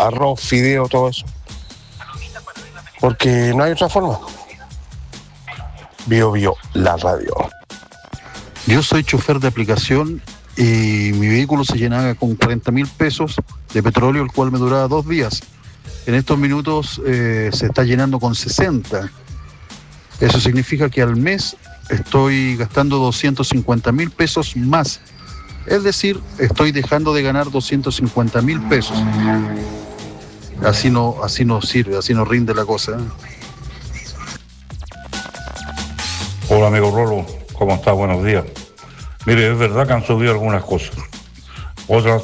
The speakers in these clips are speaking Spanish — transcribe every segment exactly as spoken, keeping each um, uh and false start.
arroz, fideo, todo eso. Porque no hay otra forma. Bio Bio, la radio. Yo soy chofer de aplicación y mi vehículo se llenaba con cuarenta mil pesos de petróleo, el cual me duraba dos días. En estos minutos eh, se está llenando con sesenta. Eso significa que al mes estoy gastando doscientos cincuenta mil pesos más. Es decir, estoy dejando de ganar doscientos cincuenta mil pesos. Así no, así no sirve, así no rinde la cosa. Hola amigo Rolo, ¿cómo está? Buenos días. Mire, es verdad que han subido algunas cosas. Otras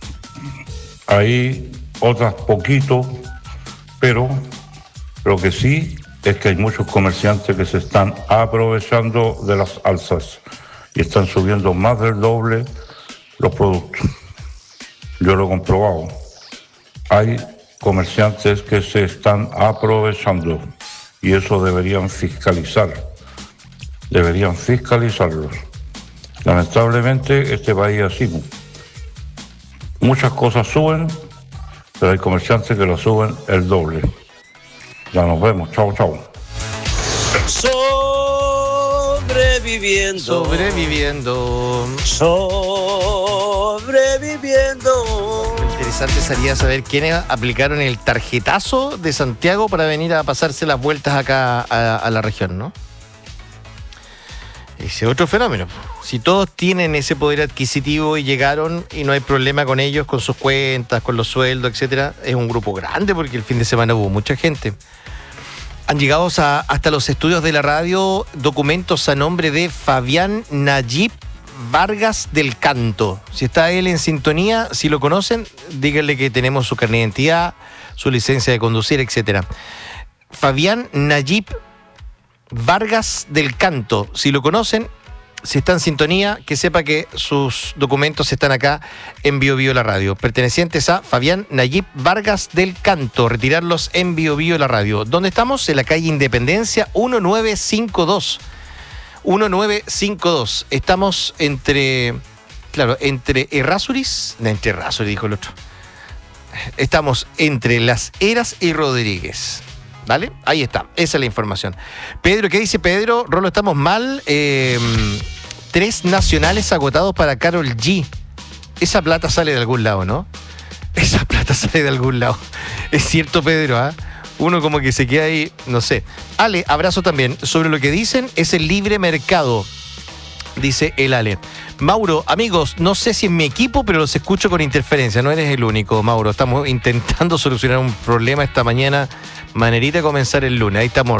ahí, otras poquito, pero lo que sí es que hay muchos comerciantes que se están aprovechando de las alzas y están subiendo más del doble los productos. Yo lo he comprobado. Hay comerciantes que se están aprovechando y eso deberían fiscalizar. Deberían fiscalizarlos. Lamentablemente este país es así. Muchas cosas suben, pero hay comerciantes que lo suben el doble. Ya nos vemos. Chao, chao. Sobreviviendo. Sobreviviendo. Sobreviviendo. Lo interesante sería saber quiénes aplicaron el tarjetazo de Santiago para venir a pasarse las vueltas acá a, a la región, ¿no? Ese otro fenómeno. Si todos tienen ese poder adquisitivo y llegaron y no hay problema con ellos, con sus cuentas, con los sueldos, etcétera, es un grupo grande porque el fin de semana hubo mucha gente. Han llegado a, hasta los estudios de la radio documentos a nombre de Fabián Nayib Vargas del Canto. Si está él en sintonía, si lo conocen, díganle que tenemos su carnet de identidad, su licencia de conducir, etcétera. Fabián Nayib Vargas del Canto, si lo conocen, si está en sintonía, que sepa que sus documentos están acá en Bio Bio la radio, pertenecientes a Fabián Nayib Vargas del Canto, retirarlos en Bio Bio la radio. ¿Dónde estamos? En la calle Independencia mil novecientos cincuenta y dos. mil novecientos cincuenta y dos. Estamos entre, claro, entre Errázuriz, no, entre Errázuriz dijo el otro. Estamos entre Las Heras y Rodríguez. ¿Vale? Ahí está, esa es la información. Pedro, ¿qué dice Pedro? Rolo, estamos mal. Eh, tres nacionales agotados para Karol G. Esa plata sale de algún lado, ¿no? Esa plata sale de algún lado. Es cierto, Pedro, ¿ah? ¿eh? Uno como que se queda ahí, no sé. Ale, abrazo también. Sobre lo que dicen, es el libre mercado, dice el Ale. Mauro, amigos, no sé si es mi equipo, pero los escucho con interferencia. No eres el único, Mauro. Estamos intentando solucionar un problema esta mañana. Manerita de comenzar el lunes. Ahí estamos.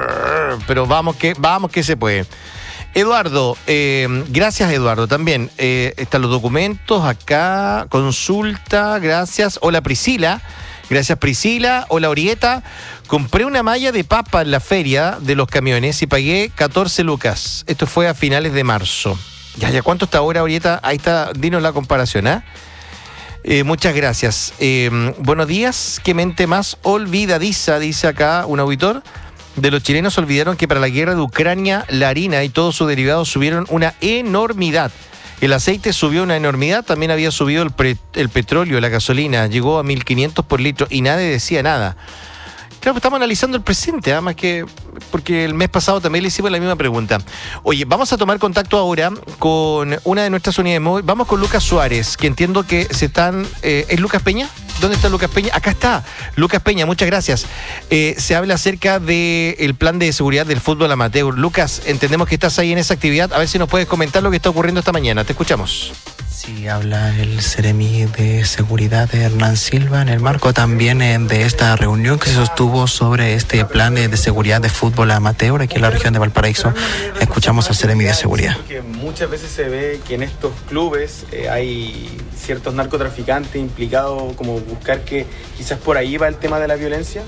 Pero vamos que, vamos que se puede. Eduardo, eh, gracias Eduardo. También eh, están los documentos acá. Consulta, gracias. Hola Priscila. Gracias Priscila. Hola Orieta. Compré una malla de papa en la feria de los camiones y pagué catorce lucas. Esto fue a finales de marzo. Ya, ya, ¿cuánto está ahora, Orieta? Ahí está, dinos la comparación, ¿ah? ¿eh? Eh, muchas gracias. Eh, buenos días. Qué mente más olvidadiza, dice acá un auditor. De los chilenos olvidaron que para la guerra de Ucrania la harina y todos sus derivados subieron una enormidad. El aceite subió una enormidad, también había subido el, pre, el petróleo, la gasolina, llegó a mil quinientos por litro y nadie decía nada. Claro, estamos analizando el presente, ¿eh? Más que porque el mes pasado también le hicimos la misma pregunta. Oye, vamos a tomar contacto ahora con una de nuestras unidades móviles. Vamos con Lucas Suárez, que entiendo que se están... Eh, ¿Es Lucas Peña? ¿Dónde está Lucas Peña? Acá está, Lucas Peña, muchas gracias. Eh, se habla acerca del plan de seguridad del fútbol amateur. Lucas, entendemos que estás ahí en esa actividad. A ver si nos puedes comentar lo que está ocurriendo esta mañana. Te escuchamos. Sí, habla el Seremi de Seguridad de Hernán Silva en el marco también de esta reunión que se sostuvo sobre este plan de seguridad de fútbol amateur aquí en la región de Valparaíso. Escuchamos al Seremi de Seguridad. Que muchas veces se ve que en estos clubes eh, hay ciertos narcotraficantes implicados, como buscar que quizás por ahí va el tema de la violencia.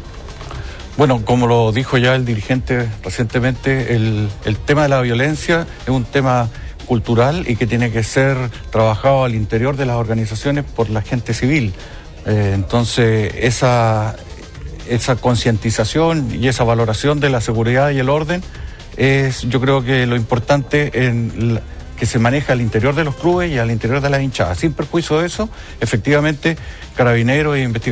Bueno, como lo dijo ya el dirigente recientemente, el, el tema de la violencia es un tema cultural y que tiene que ser trabajado al interior de las organizaciones por la gente civil. Eh, entonces, esa, esa concientización y esa valoración de la seguridad y el orden es, yo creo que lo importante en la, que se maneja al interior de los clubes y al interior de las hinchadas. Sin perjuicio de eso, efectivamente, Carabineros e investigadores